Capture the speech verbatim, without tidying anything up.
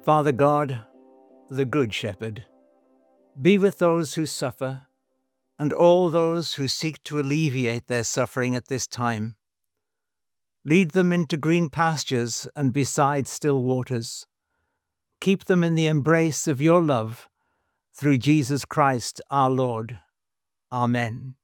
Father God, the Good Shepherd, be with those who suffer and all those who seek to alleviate their suffering at this time. Lead them into green pastures and beside still waters. Keep them in the embrace of your love, through Jesus Christ our Lord. Amen.